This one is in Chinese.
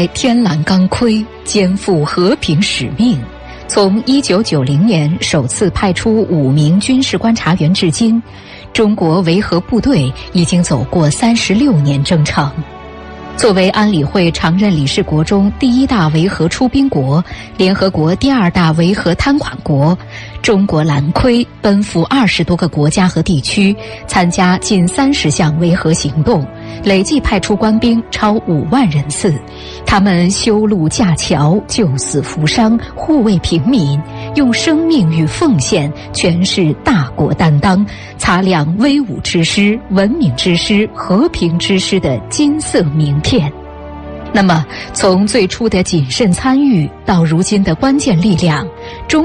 天蓝钢盔，肩负和平使命。从1990年首次派出5名军事观察员至今，中国维和部队已经走过36年征程。作为安理会常任理事国中第1大维和出兵国，联合国第2大维和摊款国，中国蓝盔奔赴20多个国家和地区，参加近30项维和行动，累计派出官兵超5万人次。他们修路架桥，救死扶伤，护卫平民，用生命与奉献诠释大国担当，擦亮威武之师、文明之师、和平之师的金色名片。那么，从最初的谨慎参与到如今的关键力量，中